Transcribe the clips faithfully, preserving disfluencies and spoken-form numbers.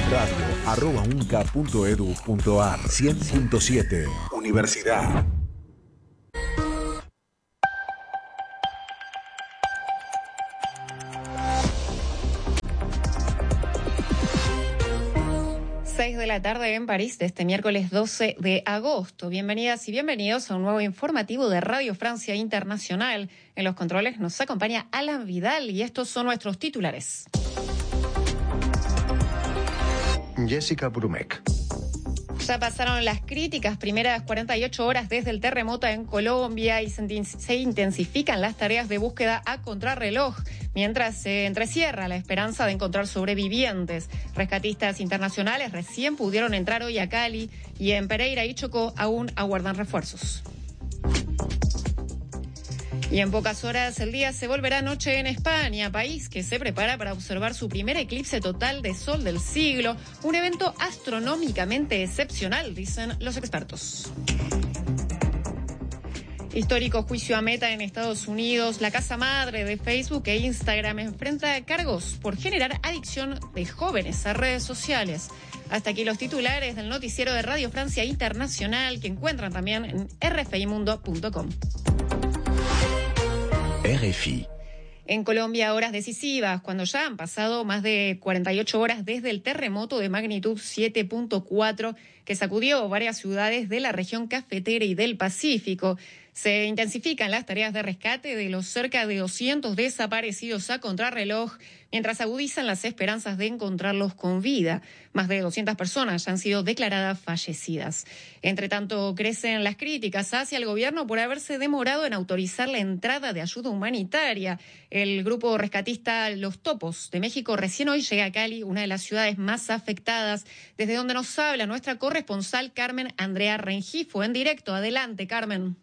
Radio arroba unca punto edu punto ar. cien punto siete Universidad. seis de la tarde en París de este miércoles doce de agosto. Bienvenidas y bienvenidos a un nuevo informativo de Radio Francia Internacional. En los controles nos acompaña Alan Vidal y estos son nuestros titulares. Jessica Brumek. Ya pasaron las críticas primeras cuarenta y ocho horas desde el terremoto en Colombia y se intensifican las tareas de búsqueda a contrarreloj, mientras se entrecierra la esperanza de encontrar sobrevivientes. Rescatistas internacionales recién pudieron entrar hoy a Cali y en Pereira y Chocó aún aguardan refuerzos. Y en pocas horas el día se volverá noche en España, país que se prepara para observar su primer eclipse total de sol del siglo, un evento astronómicamente excepcional, dicen los expertos. Histórico juicio a Meta en Estados Unidos. La casa madre de Facebook e Instagram enfrenta cargos por generar adicción de jóvenes a redes sociales. Hasta aquí los titulares del noticiero de Radio Francia Internacional, que encuentran también en r f i mundo punto com. R F I. En Colombia, horas decisivas, cuando ya han pasado más de cuarenta y ocho horas desde el terremoto de magnitud siete punto cuatro que sacudió varias ciudades de la región cafetera y del Pacífico. Se intensifican las tareas de rescate de los cerca de doscientos desaparecidos a contrarreloj, mientras agudizan las esperanzas de encontrarlos con vida. Más de doscientas personas ya han sido declaradas fallecidas. Entre tanto, crecen las críticas hacia el gobierno por haberse demorado en autorizar la entrada de ayuda humanitaria. El grupo rescatista Los Topos de México recién hoy llega a Cali, una de las ciudades más afectadas, desde donde nos habla nuestra corresponsal Carmen Andrea Rengifo en directo. Adelante, Carmen.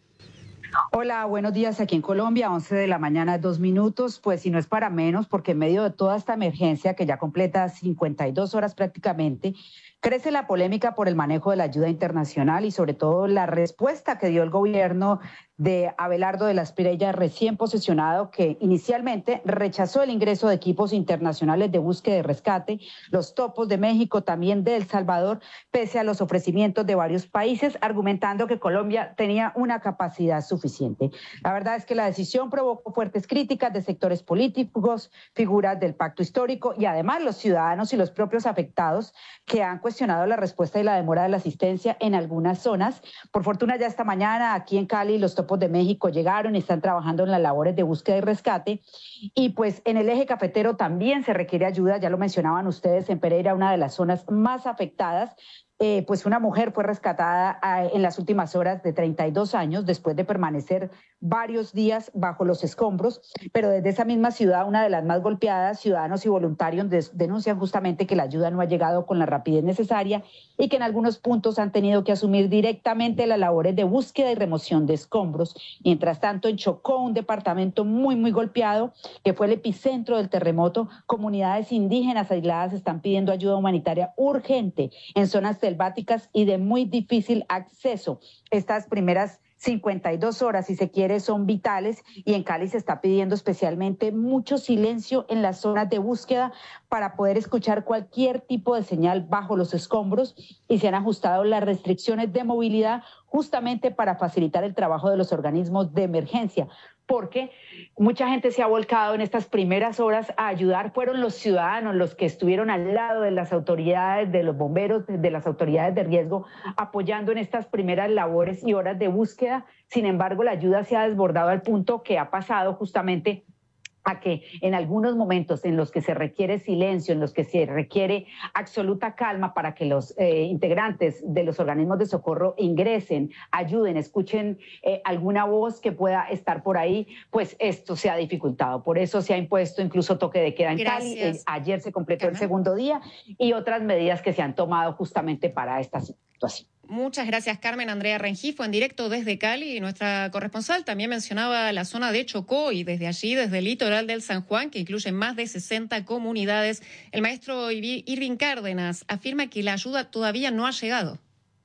Hola, buenos días aquí en Colombia, once de la mañana, dos minutos, pues si no es para menos, porque en medio de toda esta emergencia que ya completa cincuenta y dos horas prácticamente, crece la polémica por el manejo de la ayuda internacional y sobre todo la respuesta que dio el gobierno de Abelardo de la Espriella, recién posesionado, que inicialmente rechazó el ingreso de equipos internacionales de búsqueda y rescate, los Topos de México, también de El Salvador, pese a los ofrecimientos de varios países, argumentando que Colombia tenía una capacidad suficiente. La verdad es que la decisión provocó fuertes críticas de sectores políticos, figuras del pacto histórico y además los ciudadanos y los propios afectados que han cuestionado la respuesta y la demora de la asistencia en algunas zonas. Por fortuna ya esta mañana aquí en Cali los Topos de México llegaron y están trabajando en las labores de búsqueda y rescate, y pues en el eje cafetero también se requiere ayuda, ya lo mencionaban ustedes, en Pereira, una de las zonas más afectadas. Eh, pues una mujer fue rescatada eh, en las últimas horas de treinta y dos años después de permanecer varios días bajo los escombros, pero desde esa misma ciudad, una de las más golpeadas, ciudadanos y voluntarios des- denuncian justamente que la ayuda no ha llegado con la rapidez necesaria y que en algunos puntos han tenido que asumir directamente las labores de búsqueda y remoción de escombros. Mientras tanto, en Chocó, un departamento muy, muy golpeado, que fue el epicentro del terremoto, comunidades indígenas aisladas están pidiendo ayuda humanitaria urgente en zonas selváticas y de muy difícil acceso. Estas primeras cincuenta y dos horas, si se quiere, son vitales, y en Cali se está pidiendo especialmente mucho silencio en las zonas de búsqueda para poder escuchar cualquier tipo de señal bajo los escombros, y se han ajustado las restricciones de movilidad justamente para facilitar el trabajo de los organismos de emergencia, porque mucha gente se ha volcado en estas primeras horas a ayudar. Fueron los ciudadanos los que estuvieron al lado de las autoridades, de los bomberos, de las autoridades de riesgo, apoyando en estas primeras labores y horas de búsqueda. Sin embargo, la ayuda se ha desbordado al punto que ha pasado justamente a que en algunos momentos en los que se requiere silencio, en los que se requiere absoluta calma para que los eh, integrantes de los organismos de socorro ingresen, ayuden, escuchen eh, alguna voz que pueda estar por ahí, pues esto se ha dificultado. Por eso se ha impuesto incluso toque de queda en Cali. Eh, ayer se completó el segundo día, y otras medidas que se han tomado justamente para esta situación. Muchas gracias, Carmen Andrea Rengifo, en directo desde Cali. Y nuestra corresponsal también mencionaba la zona de Chocó, y desde allí, desde el litoral del San Juan, que incluye más de sesenta comunidades, el maestro Irving Cárdenas afirma que la ayuda todavía no ha llegado.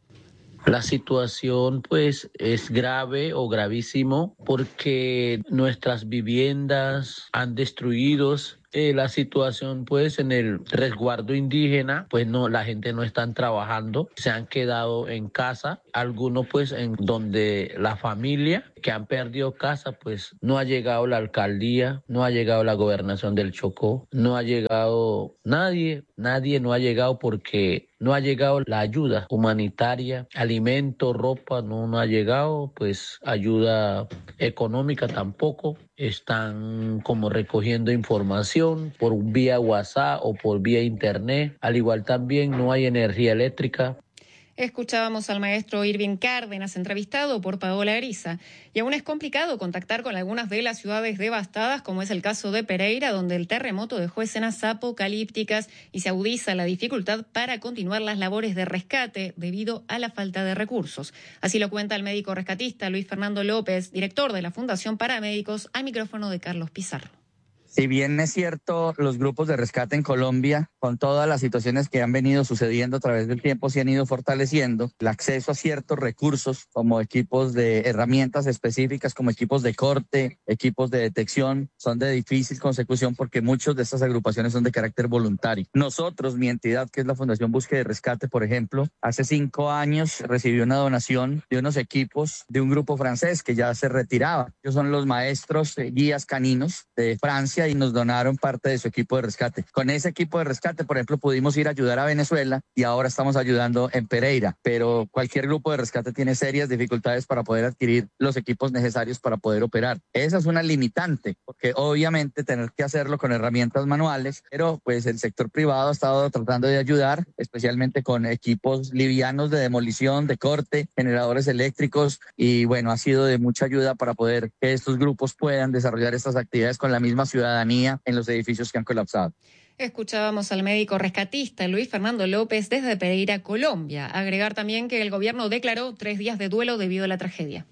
La situación pues es grave o gravísimo porque nuestras viviendas han destruido Eh, la situación pues en el resguardo indígena, pues no, la gente no está trabajando, se han quedado en casa, algunos pues en donde la familia que han perdido casa, pues no ha llegado la alcaldía, no ha llegado la gobernación del Chocó, no ha llegado nadie, nadie no ha llegado porque no ha llegado la ayuda humanitaria, alimento, ropa, no, no ha llegado, pues ayuda económica tampoco. Están como recogiendo información por vía WhatsApp o por vía internet. Al igual también no hay energía eléctrica. Escuchábamos al maestro Irving Cárdenas, entrevistado por Paola Grisa. Y aún es complicado contactar con algunas de las ciudades devastadas, como es el caso de Pereira, donde el terremoto dejó escenas apocalípticas y se agudiza la dificultad para continuar las labores de rescate debido a la falta de recursos. Así lo cuenta el médico rescatista Luis Fernando López, director de la Fundación Paramédicos, al micrófono de Carlos Pizarro. Si bien es cierto, los grupos de rescate en Colombia, con todas las situaciones que han venido sucediendo a través del tiempo, se han ido fortaleciendo. El acceso a ciertos recursos, como equipos de herramientas específicas, como equipos de corte, equipos de detección, son de difícil consecución porque muchas de estas agrupaciones son de carácter voluntario. Nosotros, mi entidad, que es la Fundación Búsqueda y Rescate, por ejemplo, hace cinco años recibió una donación de unos equipos de un grupo francés que ya se retiraba. Ellos son los maestros eh, guías caninos de Francia y nos donaron parte de su equipo de rescate. Con ese equipo de rescate, por ejemplo, pudimos ir a ayudar a Venezuela y ahora estamos ayudando en Pereira, pero cualquier grupo de rescate tiene serias dificultades para poder adquirir los equipos necesarios para poder operar. Esa es una limitante, porque obviamente tener que hacerlo con herramientas manuales, pero pues el sector privado ha estado tratando de ayudar, especialmente con equipos livianos de demolición, de corte, generadores eléctricos, y bueno, ha sido de mucha ayuda para poder que estos grupos puedan desarrollar estas actividades con la misma ciudadanía en los edificios que han colapsado. Escuchábamos al médico rescatista Luis Fernando López desde Pereira, Colombia. Agregar también que el gobierno declaró tres días de duelo debido a la tragedia.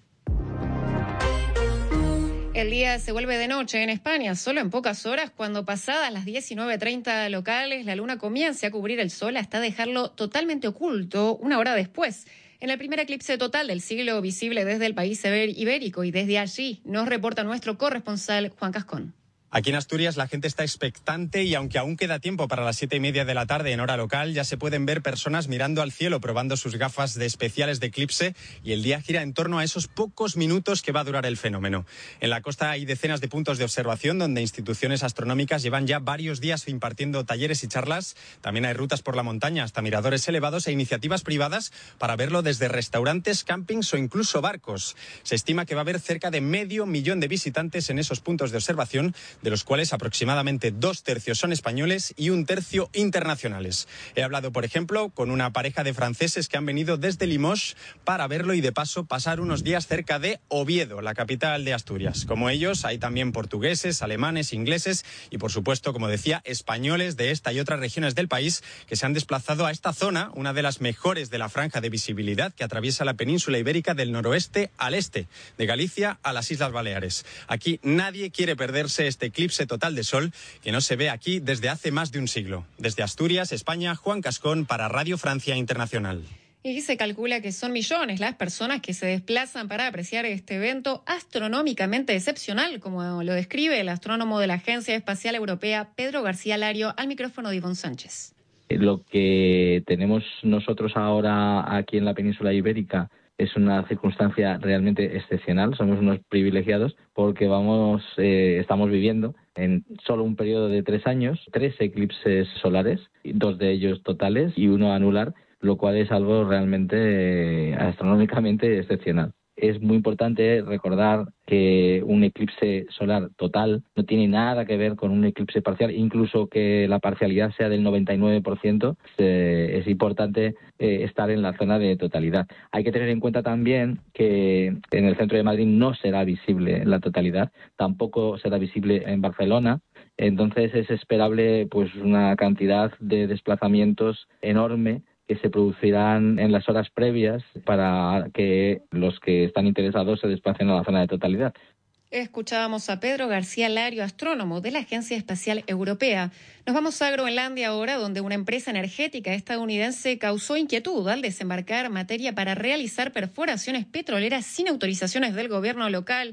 El día se vuelve de noche en España, solo en pocas horas, cuando pasadas las diecinueve treinta locales, la luna comience a cubrir el sol hasta dejarlo totalmente oculto una hora después. En el primer eclipse total del siglo visible desde el país ibérico, y desde allí nos reporta nuestro corresponsal Juan Cascón. Aquí en Asturias la gente está expectante y aunque aún queda tiempo para las siete y media de la tarde en hora local, ya se pueden ver personas mirando al cielo, probando sus gafas de especiales de eclipse, y el día gira en torno a esos pocos minutos que va a durar el fenómeno. En la costa hay decenas de puntos de observación donde instituciones astronómicas llevan ya varios días impartiendo talleres y charlas. También hay rutas por la montaña hasta miradores elevados e iniciativas privadas para verlo desde restaurantes, campings o incluso barcos. Se estima que va a haber cerca de medio millón de visitantes en esos puntos de observación, de los cuales aproximadamente dos tercios son españoles y un tercio internacionales. He hablado, por ejemplo, con una pareja de franceses que han venido desde Limoges para verlo y de paso pasar unos días cerca de Oviedo, la capital de Asturias. Como ellos, hay también portugueses, alemanes, ingleses y, por supuesto, como decía, españoles de esta y otras regiones del país que se han desplazado a esta zona, una de las mejores de la franja de visibilidad que atraviesa la península ibérica del noroeste al este, de Galicia a las Islas Baleares. Aquí nadie quiere perderse este eclipse total de sol que no se ve aquí desde hace más de un siglo. Desde Asturias, España, Juan Cascón para Radio Francia Internacional. Y se calcula que son millones las personas que se desplazan para apreciar este evento astronómicamente excepcional, como lo describe el astrónomo de la Agencia Espacial Europea, Pedro García Lario, al micrófono de Ivonne Sánchez. Lo que tenemos nosotros ahora aquí en la península ibérica es una circunstancia realmente excepcional. Somos unos privilegiados porque vamos, eh, estamos viviendo en solo un periodo de tres años, tres eclipses solares, dos de ellos totales y uno anular, lo cual es algo realmente eh, astronómicamente excepcional. Es muy importante recordar que un eclipse solar total no tiene nada que ver con un eclipse parcial, incluso que la parcialidad sea del noventa y nueve por ciento, eh, es importante eh, estar en la zona de totalidad. Hay que tener en cuenta también que en el centro de Madrid no será visible la totalidad, tampoco será visible en Barcelona, entonces es esperable pues una cantidad de desplazamientos enorme que se producirán en las horas previas para que los que están interesados se desplacen a la zona de totalidad. Escuchábamos a Pedro García Lario, astrónomo de la Agencia Espacial Europea. Nos vamos a Groenlandia ahora, donde una empresa energética estadounidense causó inquietud al desembarcar materia para realizar perforaciones petroleras sin autorizaciones del gobierno local.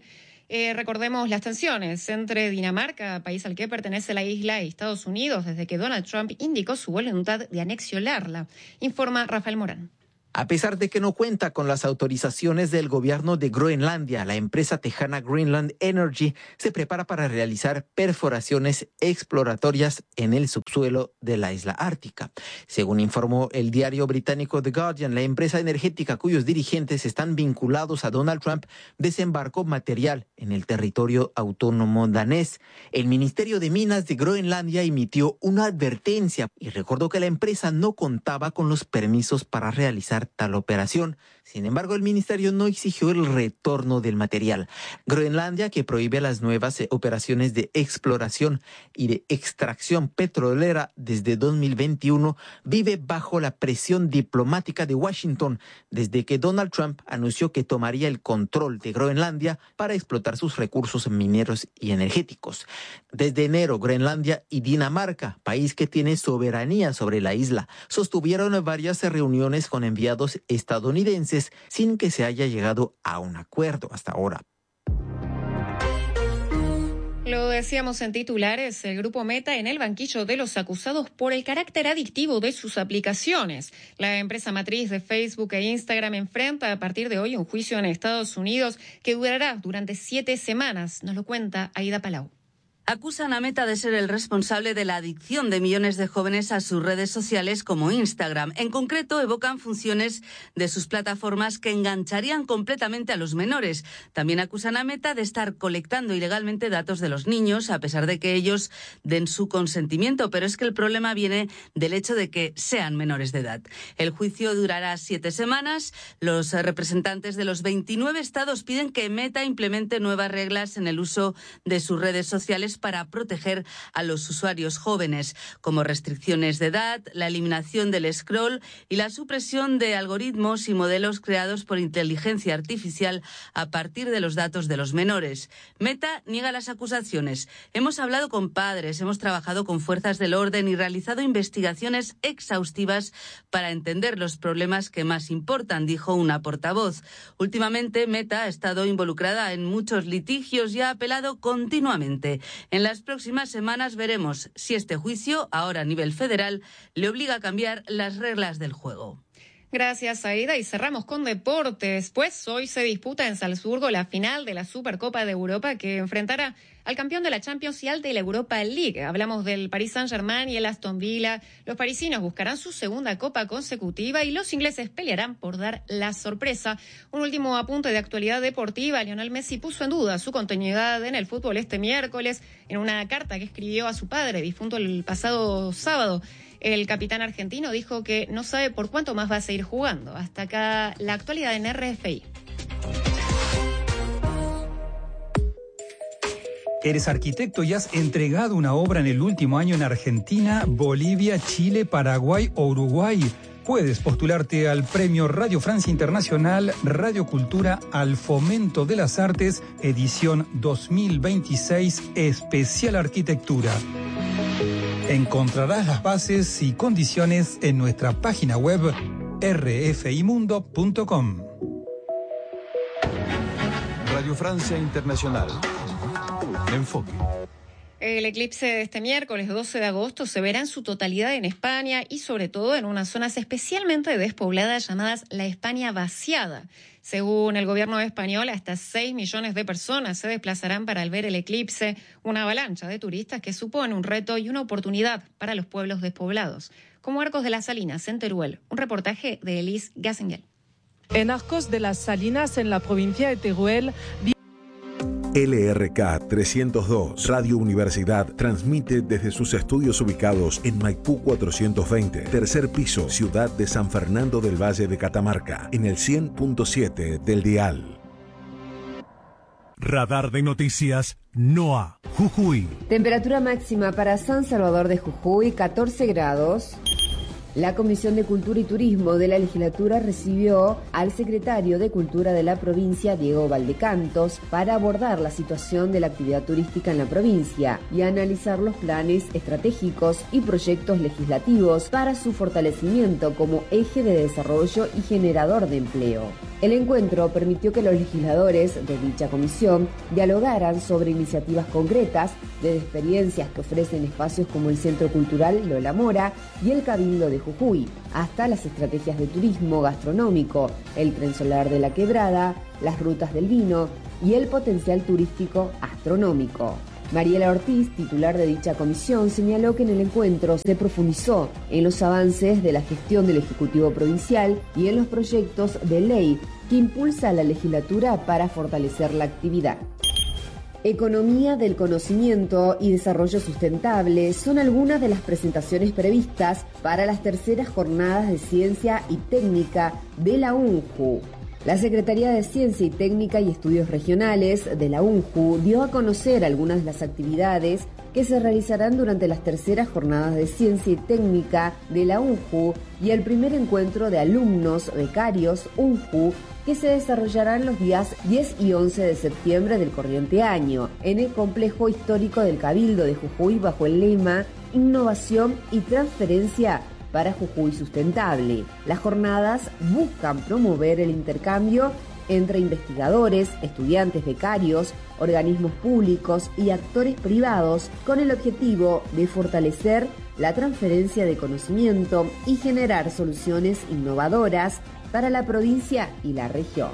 Eh, recordemos las tensiones entre Dinamarca, país al que pertenece la isla, y Estados Unidos desde que Donald Trump indicó su voluntad de anexionarla, informa Rafael Morán. A pesar de que no cuenta con las autorizaciones del gobierno de Groenlandia, la empresa tejana Greenland Energy se prepara para realizar perforaciones exploratorias en el subsuelo de la isla ártica. Según informó el diario británico The Guardian, la empresa energética cuyos dirigentes están vinculados a Donald Trump desembarcó material en el territorio autónomo danés. El Ministerio de Minas de Groenlandia emitió una advertencia y recordó que la empresa no contaba con los permisos para realizar tal operación. Sin embargo, el ministerio no exigió el retorno del material. Groenlandia, que prohíbe las nuevas operaciones de exploración y de extracción petrolera desde dos mil veintiuno, vive bajo la presión diplomática de Washington desde que Donald Trump anunció que tomaría el control de Groenlandia para explotar sus recursos mineros y energéticos. Desde enero, Groenlandia y Dinamarca, país que tiene soberanía sobre la isla, sostuvieron varias reuniones con enviados estadounidenses sin que se haya llegado a un acuerdo hasta ahora. Lo decíamos en titulares, el grupo Meta en el banquillo de los acusados por el carácter adictivo de sus aplicaciones. La empresa matriz de Facebook e Instagram enfrenta a partir de hoy un juicio en Estados Unidos que durará durante siete semanas. Nos lo cuenta Aida Palau. Acusan a Meta de ser el responsable de la adicción de millones de jóvenes a sus redes sociales como Instagram. En concreto, evocan funciones de sus plataformas que engancharían completamente a los menores. También acusan a Meta de estar colectando ilegalmente datos de los niños, a pesar de que ellos den su consentimiento. Pero es que el problema viene del hecho de que sean menores de edad. El juicio durará siete semanas. Los representantes de los veintinueve estados piden que Meta implemente nuevas reglas en el uso de sus redes sociales para proteger a los usuarios jóvenes, como restricciones de edad, la eliminación del scroll y la supresión de algoritmos y modelos creados por inteligencia artificial a partir de los datos de los menores. Meta niega las acusaciones. Hemos hablado con padres, hemos trabajado con fuerzas del orden y realizado investigaciones exhaustivas para entender los problemas que más importan, dijo una portavoz. Últimamente, Meta ha estado involucrada en muchos litigios y ha apelado continuamente. En las próximas semanas veremos si este juicio, ahora a nivel federal, le obliga a cambiar las reglas del juego. Gracias, Aida. Y cerramos con deportes. Pues hoy se disputa en Salzburgo la final de la Supercopa de Europa que enfrentará al campeón de la Champions y al de la Europa League. Hablamos del Paris Saint-Germain y el Aston Villa. Los parisinos buscarán su segunda copa consecutiva y los ingleses pelearán por dar la sorpresa. Un último apunte de actualidad deportiva. Lionel Messi puso en duda su continuidad en el fútbol este miércoles en una carta que escribió a su padre, difunto el pasado sábado. El capitán argentino dijo que no sabe por cuánto más va a seguir jugando. Hasta acá la actualidad en R F I. Eres arquitecto y has entregado una obra en el último año en Argentina, Bolivia, Chile, Paraguay o Uruguay. Puedes postularte al Premio Radio Francia Internacional Radio Cultura al Fomento de las Artes, edición dos mil veintiséis, especial Arquitectura. Encontrarás las bases y condiciones en nuestra página web r f i mundo punto com. Radio Francia Internacional. Enfoque. El eclipse de este miércoles doce de agosto se verá en su totalidad en España y sobre todo en unas zonas especialmente despobladas llamadas la España vaciada. Según el gobierno español, hasta seis millones de personas se desplazarán para ver el eclipse, una avalancha de turistas que supone un reto y una oportunidad para los pueblos despoblados, como Arcos de las Salinas, en Teruel. Un reportaje de Elise Gassengel. En Arcos de las Salinas, en la provincia de Teruel, L R K trescientos dos Radio Universidad transmite desde sus estudios ubicados en Maipú cuatrocientos veinte, tercer piso, ciudad de San Fernando del Valle de Catamarca, en el cien punto siete del dial. Radar de noticias NOA, Jujuy. Temperatura máxima para San Salvador de Jujuy, catorce grados. La Comisión de Cultura y Turismo de la Legislatura recibió al secretario de Cultura de la provincia, Diego Valdecantos, para abordar la situación de la actividad turística en la provincia y analizar los planes estratégicos y proyectos legislativos para su fortalecimiento como eje de desarrollo y generador de empleo. El encuentro permitió que los legisladores de dicha comisión dialogaran sobre iniciativas concretas, desde experiencias que ofrecen espacios como el Centro Cultural Lola Mora y el Cabildo de Jujuy, hasta las estrategias de turismo gastronómico, el tren solar de la Quebrada, las rutas del vino y el potencial turístico astronómico. Mariela Ortiz, titular de dicha comisión, señaló que en el encuentro se profundizó en los avances de la gestión del Ejecutivo Provincial y en los proyectos de ley que impulsa la legislatura para fortalecer la actividad. Economía del conocimiento y desarrollo sustentable son algunas de las presentaciones previstas para las terceras jornadas de ciencia y técnica de la U N J U. La Secretaría de Ciencia y Técnica y Estudios Regionales de la U N J U dio a conocer algunas de las actividades que se realizarán durante las terceras jornadas de Ciencia y Técnica de la U N J U y el primer encuentro de alumnos becarios U N J U que se desarrollarán los días diez y once de septiembre del corriente año en el complejo histórico del Cabildo de Jujuy bajo el lema Innovación y Transferencia para Jujuy Sustentable. Las jornadas buscan promover el intercambio entre investigadores, estudiantes becarios, organismos públicos y actores privados con el objetivo de fortalecer la transferencia de conocimiento y generar soluciones innovadoras para la provincia y la región.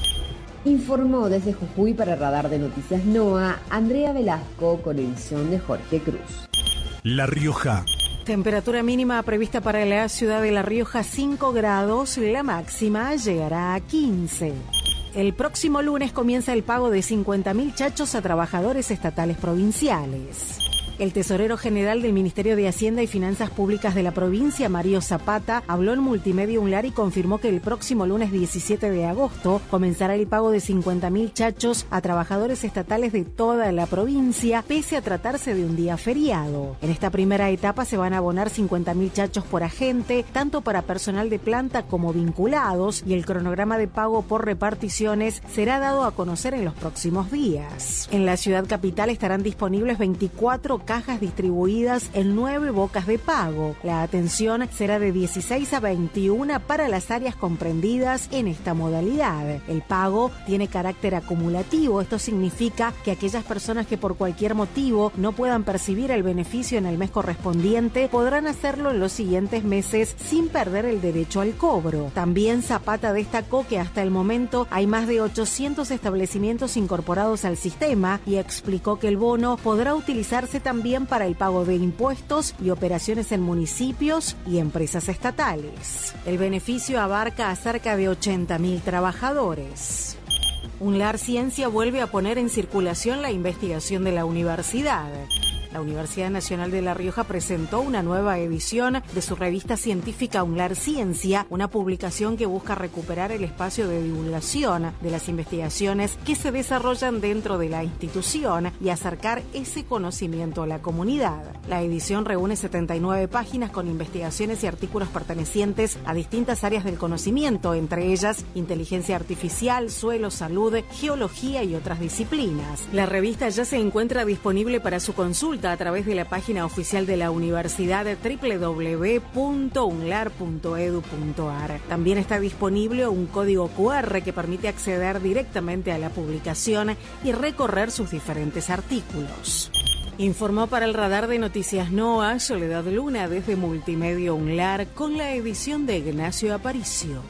Informó desde Jujuy para Radar de Noticias NOA, Andrea Velasco con edición de Jorge Cruz. La Rioja. Temperatura mínima prevista para la ciudad de La Rioja cinco grados, la máxima llegará a quince. El próximo lunes comienza el pago de cincuenta mil chachos a trabajadores estatales provinciales. El tesorero general del Ministerio de Hacienda y Finanzas Públicas de la provincia, Mario Zapata, habló en Multimedia Unlar y confirmó que el próximo lunes diecisiete de agosto comenzará el pago de cincuenta mil chachos a trabajadores estatales de toda la provincia, pese a tratarse de un día feriado. En esta primera etapa se van a abonar cincuenta mil chachos por agente, tanto para personal de planta como vinculados, y el cronograma de pago por reparticiones será dado a conocer en los próximos días. En la ciudad capital estarán disponibles veinticuatro cajas distribuidas en nueve bocas de pago. La atención será de dieciséis a veintiuna para las áreas comprendidas en esta modalidad. El pago tiene carácter acumulativo. Esto significa que aquellas personas que por cualquier motivo no puedan percibir el beneficio en el mes correspondiente podrán hacerlo en los siguientes meses sin perder el derecho al cobro. También Zapata destacó que hasta el momento hay más de ochocientos establecimientos incorporados al sistema y explicó que el bono podrá utilizarse también También para el pago de impuestos y operaciones en municipios y empresas estatales. El beneficio abarca a cerca de ochenta mil trabajadores. UNLAR Ciencia vuelve a poner en circulación la investigación de la universidad. La Universidad Nacional de La Rioja presentó una nueva edición de su revista científica UNLAR Ciencia, una publicación que busca recuperar el espacio de divulgación de las investigaciones que se desarrollan dentro de la institución y acercar ese conocimiento a la comunidad. La edición reúne setenta y nueve páginas con investigaciones y artículos pertenecientes a distintas áreas del conocimiento, entre ellas inteligencia artificial, suelo, salud, geología y otras disciplinas. La revista ya se encuentra disponible para su consulta a través de la página oficial de la universidad doble u doble u doble u punto unlar punto edu punto ar. También está disponible un código cu erre que permite acceder directamente a la publicación y recorrer sus diferentes artículos. Informó para el Radar de Noticias NOA Soledad Luna desde Multimedia Unlar con la edición de Ignacio Aparicio.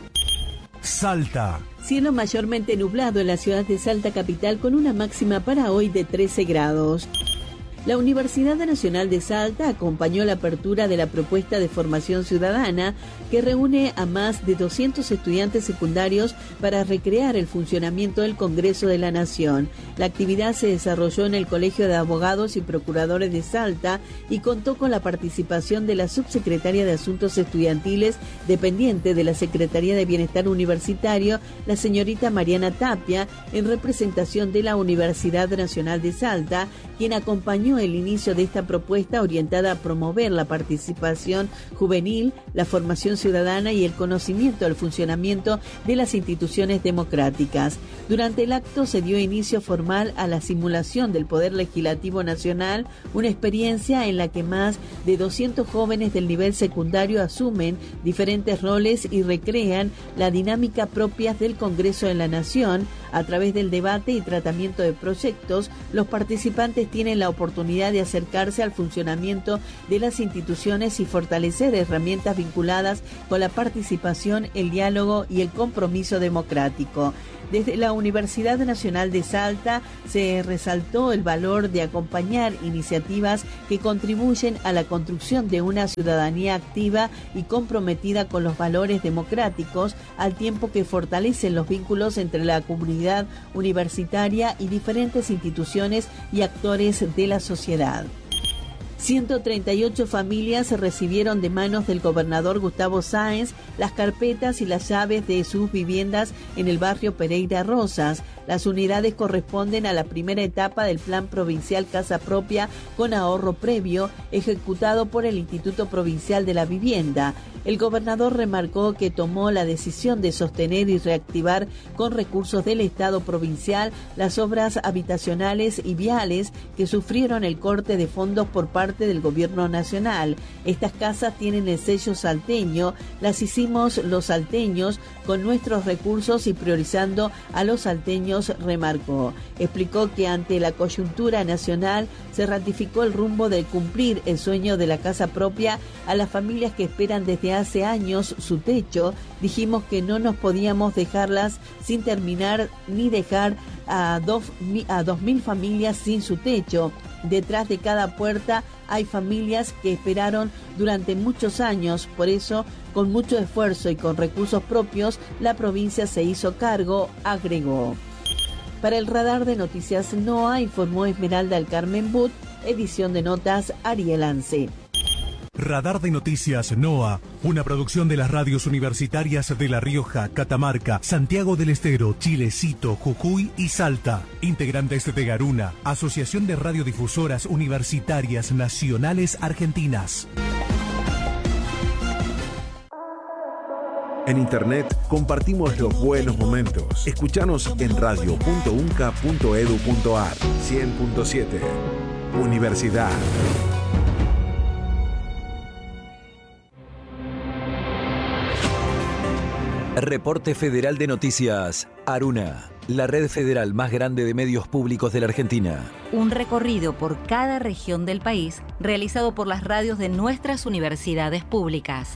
Salta. Cielo mayormente nublado en la ciudad de Salta capital con una máxima para hoy de trece grados. La Universidad Nacional de Salta acompañó la apertura de la propuesta de formación ciudadana que reúne a más de doscientos estudiantes secundarios para recrear el funcionamiento del Congreso de la Nación. La actividad se desarrolló en el Colegio de Abogados y Procuradores de Salta y contó con la participación de la subsecretaria de Asuntos Estudiantiles dependiente de la Secretaría de Bienestar Universitario, la señorita Mariana Tapia, en representación de la Universidad Nacional de Salta, quien acompañó el inicio de esta propuesta orientada a promover la participación juvenil, la formación ciudadana y el conocimiento del funcionamiento de las instituciones democráticas. Durante el acto se dio inicio formal a la simulación del Poder Legislativo Nacional, una experiencia en la que más de doscientos jóvenes del nivel secundario asumen diferentes roles y recrean la dinámica propia del Congreso de la Nación. A través del debate y tratamiento de proyectos, los participantes tienen la oportunidad de acercarse al funcionamiento de las instituciones y fortalecer herramientas vinculadas con la participación, el diálogo y el compromiso democrático. Desde la Universidad Nacional de Salta se resaltó el valor de acompañar iniciativas que contribuyen a la construcción de una ciudadanía activa y comprometida con los valores democráticos, al tiempo que fortalecen los vínculos entre la comunidad universitaria y diferentes instituciones y actores de la sociedad. ciento treinta y ocho familias recibieron de manos del gobernador Gustavo Sáenz las carpetas y las llaves de sus viviendas en el barrio Pereira Rosas. Las unidades corresponden a la primera etapa del Plan Provincial Casa Propia con ahorro previo, ejecutado por el Instituto Provincial de la Vivienda. El gobernador remarcó que tomó la decisión de sostener y reactivar con recursos del Estado provincial las obras habitacionales y viales que sufrieron el corte de fondos por parte del gobierno nacional. Estas casas tienen el sello salteño, las hicimos los salteños con nuestros recursos y priorizando a los salteños, remarcó. Explicó que ante la coyuntura nacional se ratificó el rumbo de cumplir el sueño de la casa propia a las familias que esperan desde hace años su techo. Dijimos que no nos podíamos dejarlas sin terminar ni dejar a dos, a dos mil familias sin su techo. Detrás de cada puerta hay familias que esperaron durante muchos años, por eso, con mucho esfuerzo y con recursos propios, la provincia se hizo cargo, agregó. Para el radar de noticias NOA, informó Esmeralda El Carmen But, edición de notas Ariel Ance. Radar de Noticias NOA, una producción de las radios universitarias de La Rioja, Catamarca, Santiago del Estero, Chilecito, Jujuy y Salta. Integrantes de Garuna, Asociación de Radiodifusoras Universitarias Nacionales Argentinas. En Internet compartimos los buenos momentos. Escuchanos en radio punto unca punto edu punto ar. cien punto siete. Universidad. Reporte Federal de Noticias, Aruna, la red federal más grande de medios públicos de la Argentina. Un recorrido por cada región del país realizado por las radios de nuestras universidades públicas.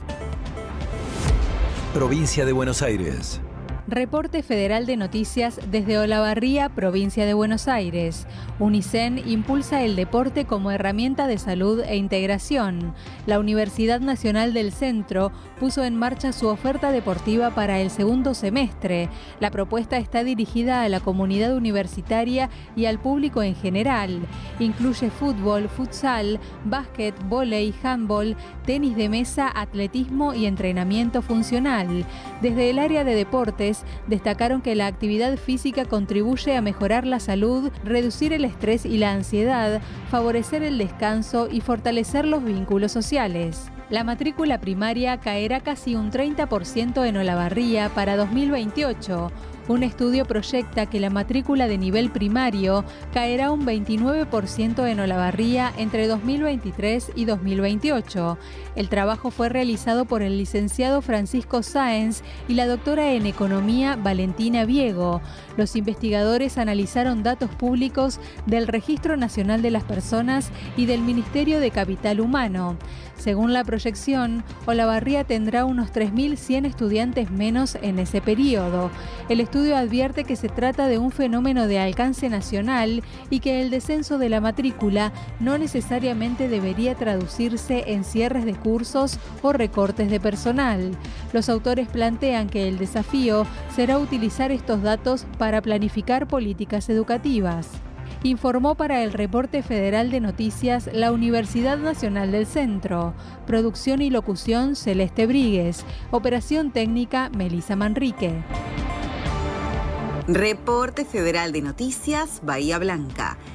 Provincia de Buenos Aires. Reporte Federal de Noticias desde Olavarría, provincia de Buenos Aires. UNICEN impulsa el deporte como herramienta de salud e integración. La Universidad Nacional del Centro puso en marcha su oferta deportiva para el segundo semestre. La propuesta está dirigida a la comunidad universitaria y al público en general. Incluye fútbol, futsal, básquet, vóley, handball, tenis de mesa, atletismo y entrenamiento funcional. Desde el área de deportes, destacaron que la actividad física contribuye a mejorar la salud, reducir el estrés y la ansiedad, favorecer el descanso y fortalecer los vínculos sociales. La matrícula primaria caerá casi un treinta por ciento en Olavarría para dos mil veintiocho. Un estudio proyecta que la matrícula de nivel primario caerá un veintinueve por ciento en Olavarría entre dos mil veintitrés y dos mil veintiocho. El trabajo fue realizado por el licenciado Francisco Sáenz y la doctora en Economía Valentina Viego. Los investigadores analizaron datos públicos del Registro Nacional de las Personas y del Ministerio de Capital Humano. Según la proyección, Olavarría tendrá unos tres mil cien estudiantes menos en ese periodo. El estudio advierte que se trata de un fenómeno de alcance nacional y que el descenso de la matrícula no necesariamente debería traducirse en cierres de cursos o recortes de personal. Los autores plantean que el desafío será utilizar estos datos para planificar políticas educativas. Informó para el Reporte Federal de Noticias la Universidad Nacional del Centro. Producción y locución Celeste Bríguez. Operación técnica Melisa Manrique. Reporte Federal de Noticias Bahía Blanca.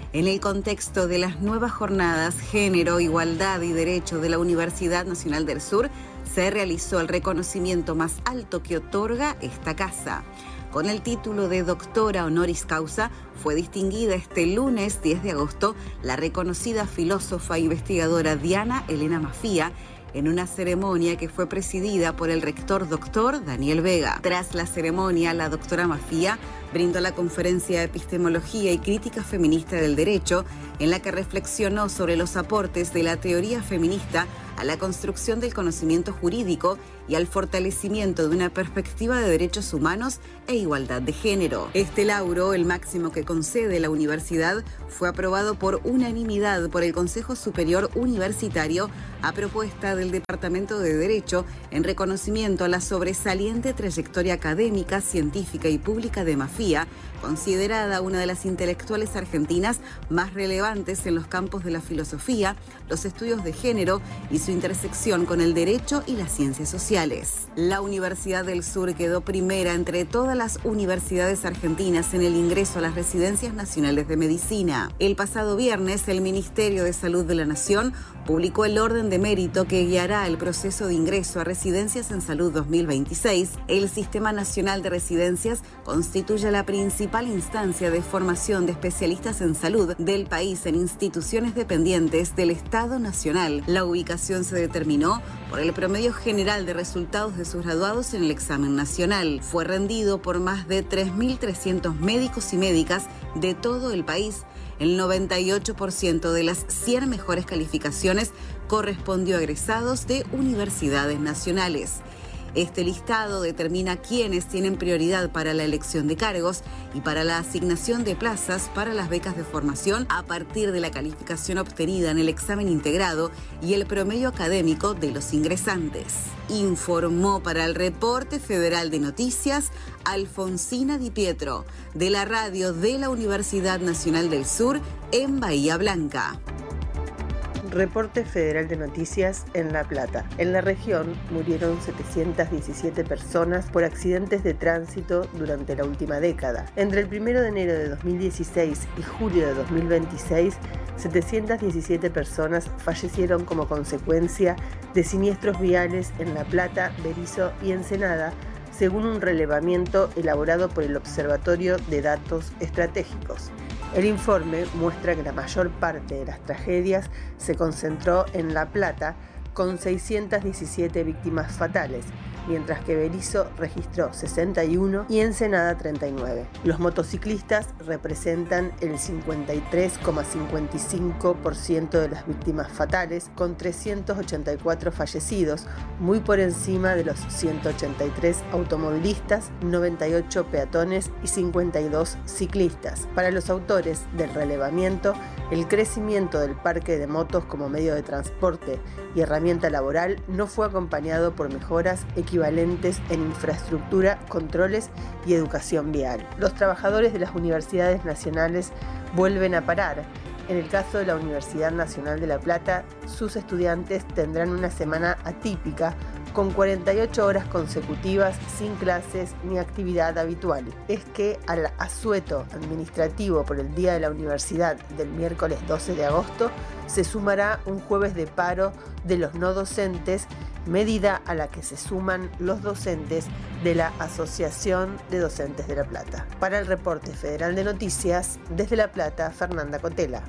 En el contexto de las nuevas jornadas Género, Igualdad y Derecho de la Universidad Nacional del Sur, se realizó el reconocimiento más alto que otorga esta casa. Con el título de doctora honoris causa, fue distinguida este lunes diez de agosto la reconocida filósofa e investigadora Diana Elena Mafía, en una ceremonia que fue presidida por el rector doctor Daniel Vega. Tras la ceremonia, la doctora Mafía brindó la conferencia de Epistemología y Crítica Feminista del Derecho, en la que reflexionó sobre los aportes de la teoría feminista a la construcción del conocimiento jurídico y al fortalecimiento de una perspectiva de derechos humanos e igualdad de género. Este lauro, el máximo que concede la universidad, fue aprobado por unanimidad por el Consejo Superior Universitario a propuesta del Departamento de Derecho en reconocimiento a la sobresaliente trayectoria académica, científica y pública de Mafía, considerada una de las intelectuales argentinas más relevantes en los campos de la filosofía, los estudios de género y su intersección con el derecho y las ciencias sociales. La Universidad del Sur quedó primera entre todas las universidades argentinas en el ingreso a las residencias nacionales de medicina. El pasado viernes, el Ministerio de Salud de la Nación publicó el orden de mérito que guiará el proceso de ingreso a Residencias en Salud dos mil veintiséis. El Sistema Nacional de Residencias constituye la principal instancia de formación de especialistas en salud del país en instituciones dependientes del Estado Nacional. La ubicación se determinó por el promedio general de resultados de sus graduados en el examen nacional. Fue rendido por más de tres mil trescientos médicos y médicas de todo el país. El noventa y ocho por ciento de las cien mejores calificaciones correspondió a egresados de universidades nacionales. Este listado determina quiénes tienen prioridad para la elección de cargos y para la asignación de plazas para las becas de formación a partir de la calificación obtenida en el examen integrado y el promedio académico de los ingresantes. Informó para el Reporte Federal de Noticias Alfonsina Di Pietro, de la radio de la Universidad Nacional del Sur en Bahía Blanca. Reporte Federal de Noticias en La Plata. En la región murieron setecientas diecisiete personas por accidentes de tránsito durante la última década. Entre el primero de enero de dos mil dieciséis y julio de dos mil veintiséis, setecientas diecisiete personas fallecieron como consecuencia de siniestros viales en La Plata, Berisso y Ensenada, según un relevamiento elaborado por el Observatorio de Datos Estratégicos. El informe muestra que la mayor parte de las tragedias se concentró en La Plata, con seiscientas diecisiete víctimas fatales, mientras que Berisso registró sesenta y uno y Ensenada treinta y nueve. Los motociclistas representan el cincuenta y tres coma cincuenta y cinco por ciento de las víctimas fatales, con trescientos ochenta y cuatro fallecidos, muy por encima de los ciento ochenta y tres automovilistas, noventa y ocho peatones y cincuenta y dos ciclistas. Para los autores del relevamiento, el crecimiento del parque de motos como medio de transporte y herramienta laboral no fue acompañado por mejoras equivalentes en infraestructura, controles y educación vial. Los trabajadores de las universidades nacionales vuelven a parar. En el caso de la Universidad Nacional de La Plata, sus estudiantes tendrán una semana atípica, con cuarenta y ocho horas consecutivas sin clases ni actividad habitual. Es que al asueto administrativo por el Día de la Universidad del miércoles doce de agosto se sumará un jueves de paro de los no docentes, medida a la que se suman los docentes de la Asociación de Docentes de La Plata. Para el Reporte Federal de Noticias, desde La Plata, Fernanda Cotela.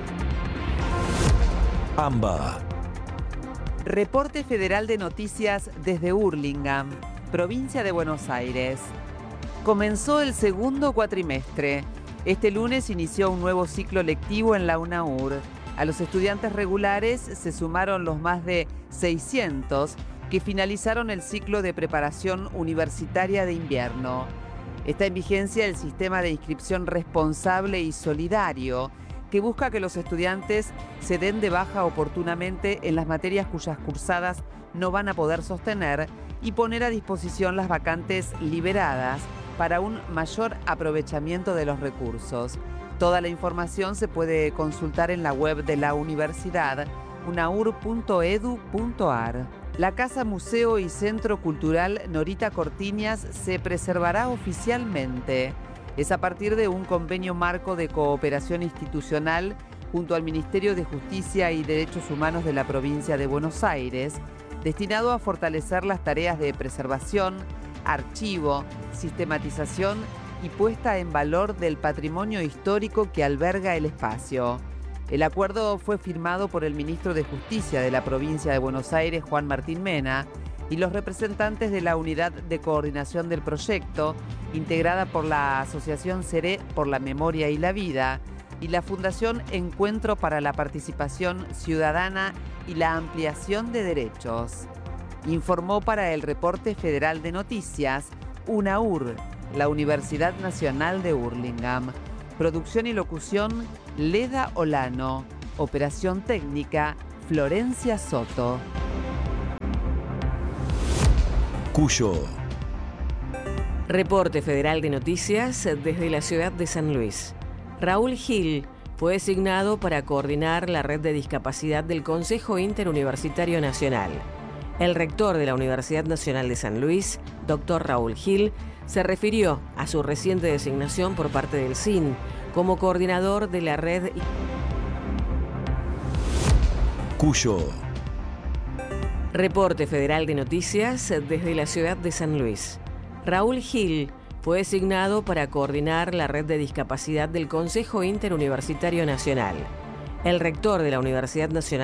AMBA. Reporte Federal de Noticias desde Hurlingham, provincia de Buenos Aires. Comenzó el segundo cuatrimestre. Este lunes inició un nuevo ciclo lectivo en la UNAUR. A los estudiantes regulares se sumaron los más de seiscientos que finalizaron el ciclo de preparación universitaria de invierno. Está en vigencia el sistema de inscripción responsable y solidario, que busca que los estudiantes se den de baja oportunamente en las materias cuyas cursadas no van a poder sostener y poner a disposición las vacantes liberadas para un mayor aprovechamiento de los recursos. Toda la información se puede consultar en la web de la universidad, unaur punto edu punto ar. La Casa Museo y Centro Cultural Norita Cortiñas se preservará oficialmente. Es a partir de un convenio marco de cooperación institucional junto al Ministerio de Justicia y Derechos Humanos de la provincia de Buenos Aires, destinado a fortalecer las tareas de preservación, archivo, sistematización y puesta en valor del patrimonio histórico que alberga el espacio. El acuerdo fue firmado por el ministro de Justicia de la provincia de Buenos Aires, Juan Martín Mena, y los representantes de la Unidad de Coordinación del Proyecto, integrada por la Asociación Seré por la Memoria y la Vida, y la Fundación Encuentro para la Participación Ciudadana y la Ampliación de Derechos. Informó para el Reporte Federal de Noticias, UNAUR, la Universidad Nacional de Hurlingham. Producción y locución, Leda Olano. Operación técnica, Florencia Soto. Cuyo. Reporte Federal de Noticias desde la ciudad de San Luis. Raúl Gil fue designado para coordinar la red de discapacidad del Consejo Interuniversitario Nacional. El rector de la Universidad Nacional de San Luis, doctor Raúl Gil, se refirió a su reciente designación por parte del C I N como coordinador de la red. Cuyo. Reporte Federal de Noticias desde la ciudad de San Luis. Raúl Gil fue designado para coordinar la red de discapacidad del Consejo Interuniversitario Nacional. El rector de la Universidad Nacional